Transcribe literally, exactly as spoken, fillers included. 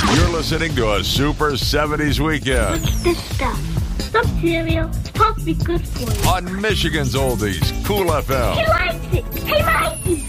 You're listening to a Super seventies Weekend. What's this stuff? Some cereal. It's supposed to be good for you. On Michigan's Oldies, Cool F M. He likes it. He likes it.